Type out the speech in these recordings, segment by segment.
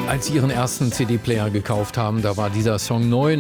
Als sie ihren ersten CD-Player gekauft haben, da war dieser Song neu,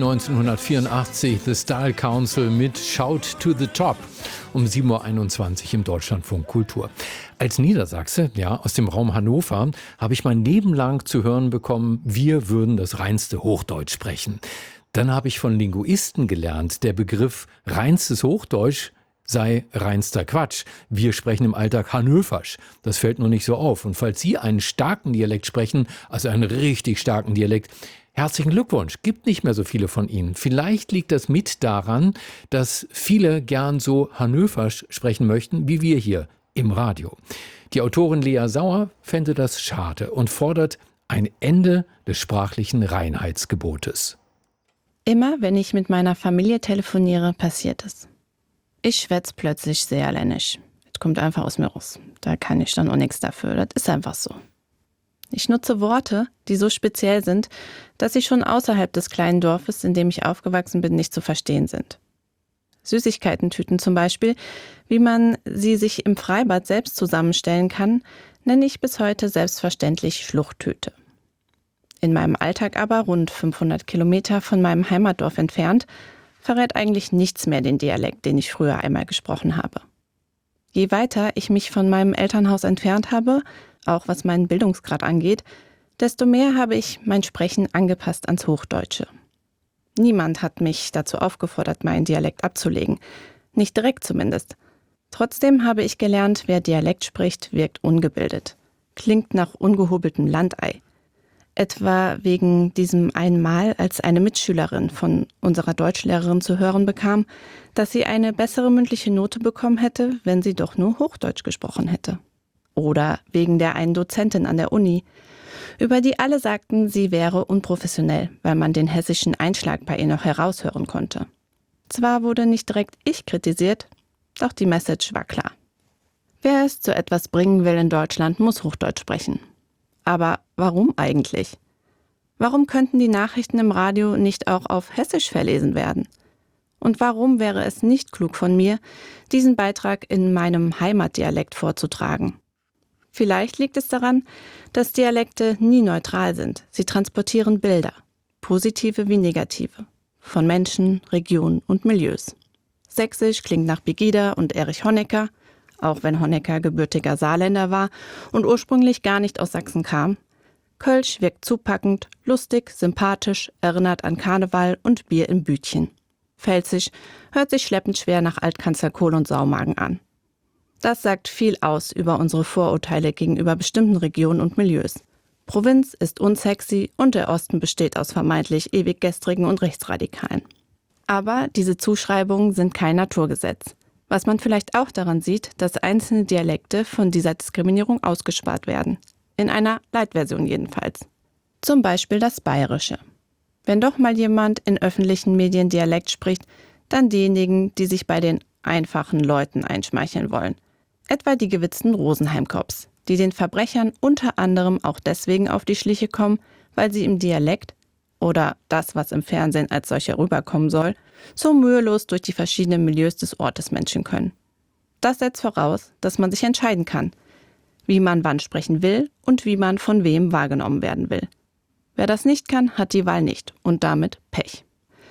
1984, The Style Council mit Shout to the Top um 7.21 Uhr im Deutschlandfunk Kultur. Als Niedersachse, ja, aus dem Raum Hannover, habe ich mein Leben lang zu hören bekommen, wir würden das reinste Hochdeutsch sprechen. Dann habe ich von Linguisten gelernt, der Begriff reinstes Hochdeutsch sei reinster Quatsch. Wir sprechen im Alltag Hannöversch. Das fällt nur nicht so auf. Und falls Sie einen starken Dialekt sprechen, also einen richtig starken Dialekt, herzlichen Glückwunsch. Gibt nicht mehr so viele von Ihnen. Vielleicht liegt das mit daran, dass viele gern so Hannöversch sprechen möchten, wie wir hier im Radio. Die Autorin Lea Sauer fände das schade und fordert ein Ende des sprachlichen Reinheitsgebotes. Immer wenn ich mit meiner Familie telefoniere, passiert es. Ich schwätze plötzlich saarländisch. Das kommt einfach aus mir raus. Da kann ich dann auch nichts dafür. Das ist einfach so. Ich nutze Worte, die so speziell sind, dass sie schon außerhalb des kleinen Dorfes, in dem ich aufgewachsen bin, nicht zu verstehen sind. Süßigkeitentüten zum Beispiel, wie man sie sich im Freibad selbst zusammenstellen kann, nenne ich bis heute selbstverständlich Schluchttüte. In meinem Alltag aber, rund 500 Kilometer von meinem Heimatdorf entfernt, verrät eigentlich nichts mehr den Dialekt, den ich früher einmal gesprochen habe. Je weiter ich mich von meinem Elternhaus entfernt habe, auch was meinen Bildungsgrad angeht, desto mehr habe ich mein Sprechen angepasst ans Hochdeutsche. Niemand hat mich dazu aufgefordert, meinen Dialekt abzulegen. Nicht direkt zumindest. Trotzdem habe ich gelernt, wer Dialekt spricht, wirkt ungebildet. Klingt nach ungehobeltem Landei. Etwa wegen diesem einmal, als eine Mitschülerin von unserer Deutschlehrerin zu hören bekam, dass sie eine bessere mündliche Note bekommen hätte, wenn sie doch nur Hochdeutsch gesprochen hätte. Oder wegen der einen Dozentin an der Uni, über die alle sagten, sie wäre unprofessionell, weil man den hessischen Einschlag bei ihr noch heraushören konnte. Zwar wurde nicht direkt ich kritisiert, doch die Message war klar. Wer es zu etwas bringen will in Deutschland, muss Hochdeutsch sprechen. Aber warum eigentlich? Warum könnten die Nachrichten im Radio nicht auch auf Hessisch verlesen werden? Und warum wäre es nicht klug von mir, diesen Beitrag in meinem Heimatdialekt vorzutragen? Vielleicht liegt es daran, dass Dialekte nie neutral sind. Sie transportieren Bilder, positive wie negative, von Menschen, Regionen und Milieus. Sächsisch klingt nach Pegida und Erich Honecker, auch wenn Honecker gebürtiger Saarländer war und ursprünglich gar nicht aus Sachsen kam. Kölsch wirkt zupackend, lustig, sympathisch, erinnert an Karneval und Bier im Bütchen. Pfälzisch hört sich schleppend schwer nach Altkanzler Kohl und Saumagen an. Das sagt viel aus über unsere Vorurteile gegenüber bestimmten Regionen und Milieus. Provinz ist unsexy und der Osten besteht aus vermeintlich ewiggestrigen und Rechtsradikalen. Aber diese Zuschreibungen sind kein Naturgesetz. Was man vielleicht auch daran sieht, dass einzelne Dialekte von dieser Diskriminierung ausgespart werden. In einer Light-Version jedenfalls. Zum Beispiel das Bayerische. Wenn doch mal jemand in öffentlichen Medien Dialekt spricht, dann diejenigen, die sich bei den einfachen Leuten einschmeicheln wollen. Etwa die gewitzten Rosenheim-Cops, die den Verbrechern unter anderem auch deswegen auf die Schliche kommen, weil sie im Dialekt oder das, was im Fernsehen als solcher rüberkommen soll, so mühelos durch die verschiedenen Milieus des Ortes menschen können. Das setzt voraus, dass man sich entscheiden kann, wie man wann sprechen will und wie man von wem wahrgenommen werden will. Wer das nicht kann, hat die Wahl nicht und damit Pech.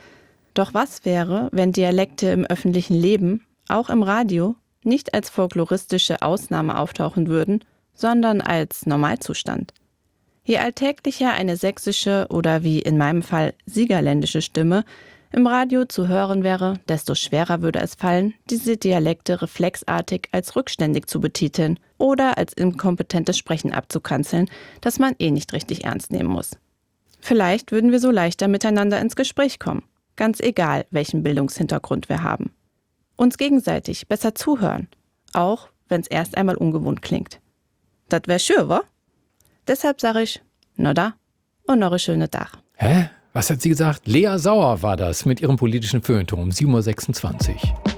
Doch was wäre, wenn Dialekte im öffentlichen Leben, auch im Radio, nicht als folkloristische Ausnahme auftauchen würden, sondern als Normalzustand? Je alltäglicher eine sächsische oder wie in meinem Fall siegerländische Stimme im Radio zu hören wäre, desto schwerer würde es fallen, diese Dialekte reflexartig als rückständig zu betiteln oder als inkompetentes Sprechen abzukanzeln, das man eh nicht richtig ernst nehmen muss. Vielleicht würden wir so leichter miteinander ins Gespräch kommen, ganz egal, welchen Bildungshintergrund wir haben. Uns gegenseitig besser zuhören, auch wenn es erst einmal ungewohnt klingt. Das wär schön, wa? Deshalb sage ich, na da und noch einen schönen Tag. Hä? Was hat sie gesagt? Lea Sauer war das mit ihrem politischen Feuilleton um 7.26 Uhr.